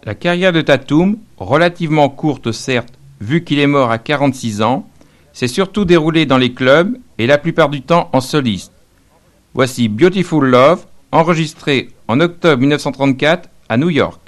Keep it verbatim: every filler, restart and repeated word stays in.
La carrière de Tatum, relativement courte certes, vu qu'il est mort à quarante-six ans, s'est surtout déroulée dans les clubs et la plupart du temps en soliste. Voici Beautiful Love, enregistré en octobre mille neuf cent trente-quatre à New York.